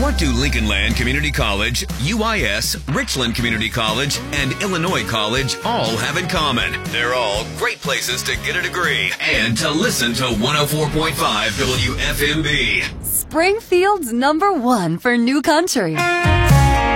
What do Lincoln Land Community College, UIS, Richland Community College, and Illinois College all have in common? They're all great places to get a degree and to listen to 104.5 WFMB. Springfield's #1 for new country.